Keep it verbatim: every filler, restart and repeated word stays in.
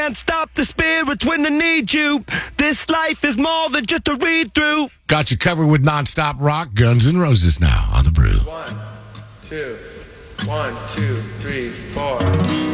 Can't stop the spirits when they need you. This life is more than just a read-through. Got you covered with nonstop rock. Guns N' Roses now on The Brew. One, two, one, two, three, four.